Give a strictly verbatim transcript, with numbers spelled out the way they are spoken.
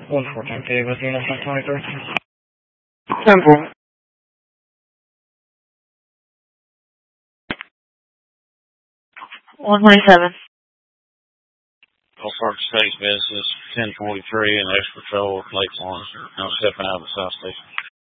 one fourteen P with unit ten twenty-three. ten four. one twenty-seven. All Park State business ten forty-three and extra patrol late ones. Now stepping out of the South Station.